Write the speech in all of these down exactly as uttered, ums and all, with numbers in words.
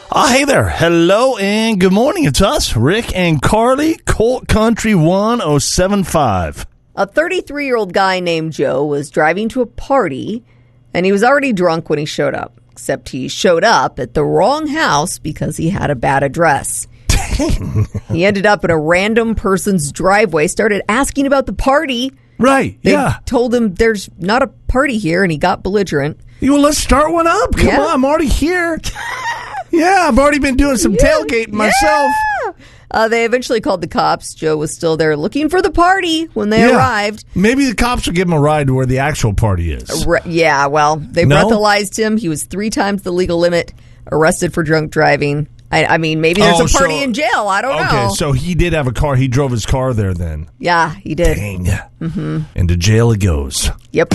Oh, hey there. Hello and good morning. It's us, Rick and Carly, Colt Country one oh seven point five. A thirty-three-year-old guy named Joe was driving to a party, and he was already drunk when he showed up. Except he showed up at the wrong house because he had a bad address. He ended up in a random person's driveway, started asking about the party. Right, They yeah. told him there's not a party here, and he got belligerent. Well, let's start one up. Come Yeah. on, I'm already here. Yeah, I've already been doing some Yeah. tailgating myself. Yeah. Uh, they eventually called the cops. Joe was still there looking for the party when they Yeah. arrived. Maybe the cops will give him a ride to where the actual party is. Re- yeah, well, they No? breathalyzed him. He was three times the legal limit, arrested for drunk driving. I, I mean, maybe there's Oh, a party so- in jail. I don't Okay, know. so he did have a car. He drove his car there then. Yeah, he did. Dang. Mm-hmm. And to jail he goes. Yep.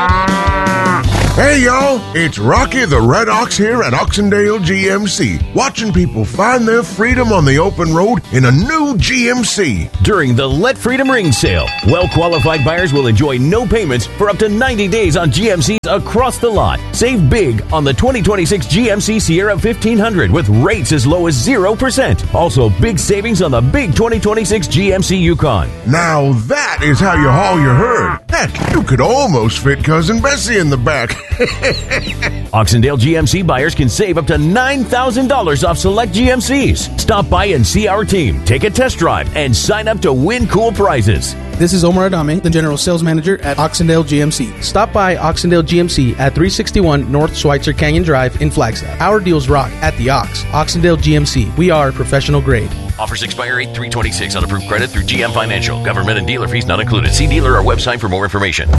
Hey, y'all, it's Rocky the Red Ox here at Oxendale G M C, watching people find their freedom on the open road in a new G M C. During the Let Freedom Ring sale, well-qualified buyers will enjoy no payments for up to ninety days on G M Cs across the lot. Save big on the twenty twenty-six G M C Sierra fifteen hundred with rates as low as zero percent. Also, big savings on the big twenty twenty-six G M C Yukon. Now that is how you haul your herd. Heck, you could almost fit Cousin Bessie in the back. Oxendale G M C buyers can save up to nine thousand dollars off select G M Cs. Stop by and see our team, take a test drive, and sign up to win cool prizes. This is Omar Adame, the General Sales Manager at Oxendale G M C. Stop by Oxendale G M C at three sixty-one North Schweitzer Canyon Drive in Flagstaff. Our deals rock at the Ox. Oxendale G M C. We are professional grade. Offers expire eight three twenty-six on approved credit through G M Financial. Government and dealer fees not included. See dealer or website for more information.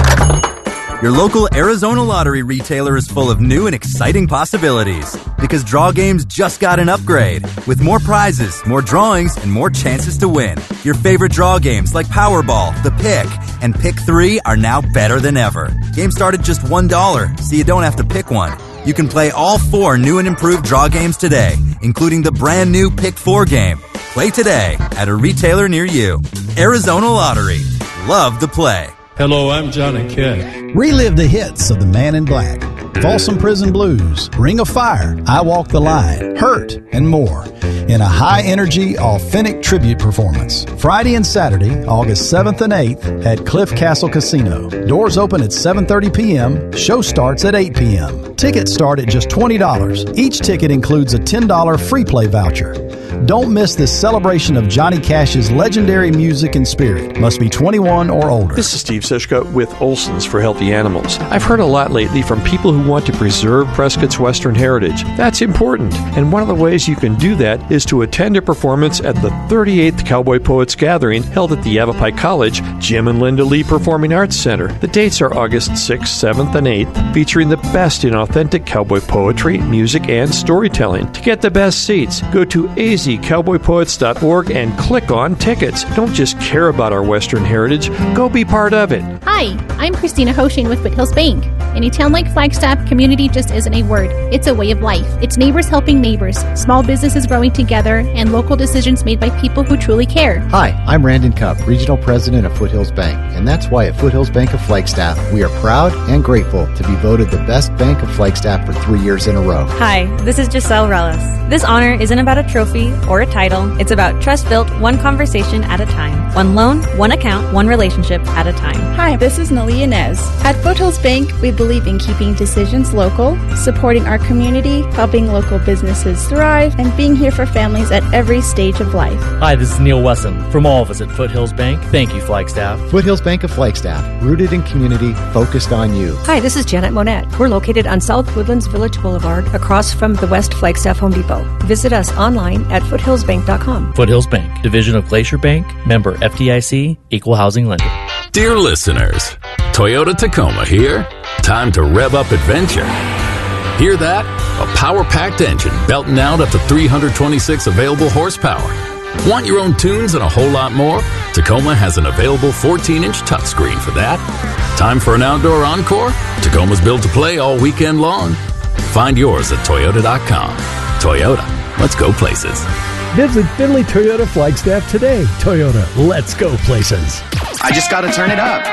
Your local Arizona Lottery retailer is full of new and exciting possibilities because draw games just got an upgrade with more prizes, more drawings, and more chances to win. Your favorite draw games like Powerball, The Pick, and Pick three are now better than ever. Games start at just one dollar, so you don't have to pick one. You can play all four new and improved draw games today, including the brand new Pick four game. Play today at a retailer near you. Arizona Lottery. Love the play. Hello, I'm Johnny Cash. Relive the hits of the Man in Black, Folsom Prison Blues, Ring of Fire, I Walk the Line, Hurt, and more in a high-energy, authentic tribute performance. Friday and Saturday, August seventh and eighth at Cliff Castle Casino. Doors open at seven thirty p.m. Show starts at eight p.m. Tickets start at just twenty dollars. Each ticket includes a ten dollars free play voucher. Don't miss this celebration of Johnny Cash's legendary music and spirit. Must be twenty-one or older. This is Steve Sischka with Olson's for Healthy Animals. I've heard a lot lately from people who want to preserve Prescott's Western heritage. That's important, and one of the ways you can do that is to attend a performance at the thirty-eighth Cowboy Poets Gathering held at the Yavapai College Jim and Linda Lee Performing Arts Center. The dates are August sixth, seventh, and eighth, featuring the best in authentic cowboy poetry, music, and storytelling. To get the best seats, go to a z cowboy poets dot org and click on tickets. Don't just care about our Western heritage, go be part of it. Hi, I'm Christina Hoshin with Foothills Bank. In a town like Flagstaff, community just isn't a word. It's a way of life. It's neighbors helping neighbors, small businesses growing together, and local decisions made by people who truly care. Hi, I'm Randon Cup, Regional President of Foothills Bank, and that's why at Foothills Bank of Flagstaff, we are proud and grateful to be voted the best bank of Flagstaff for three years in a row. Hi, this is Giselle Rellis. This honor isn't about a trophy or a title. It's about trust built one conversation at a time. One loan, one account, one relationship at a time. Hi, this is Nalia Inez. At Foothills Bank, we believe in keeping decisions local, supporting our community, helping local businesses thrive, and being here for families at every stage of life. Hi, this is Neil Wesson. From all of us at Foothills Bank, thank you, Flagstaff. Foothills Bank of Flagstaff, rooted in community, focused on you. Hi, this is Janet Monette. We're located on South Woodlands Village Boulevard, across from the West Flagstaff Home Depot. Visit us online at foothills bank dot com. Foothills Bank, division of Glacier Bank, member F D I C, equal housing lender. Dear listeners, Toyota Tacoma here. Time to rev up adventure. Hear that? A power-packed engine belting out up to three hundred twenty-six available horsepower. Want your own tunes and a whole lot more? Tacoma has an available fourteen-inch touchscreen for that. Time for an outdoor encore? Tacoma's built to play all weekend long. Find yours at toyota dot com. Toyota, let's go places. Visit Finley Toyota Flagstaff today. Toyota, let's go places. I just got to turn it up.